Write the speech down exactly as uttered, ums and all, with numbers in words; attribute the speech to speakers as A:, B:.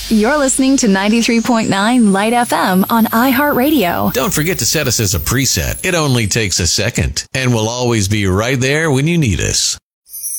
A: You're listening to ninety-three point nine Light F M on iHeartRadio.
B: Don't forget to set us as a preset. It only takes a second, and we'll always be right there when you need us.